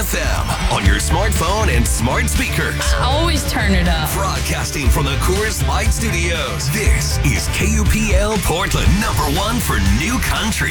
FM on your smartphone and smart speakers. I always turn it up. Broadcasting from the Coors Light Studios. This is KUPL Portland, #1 for new country.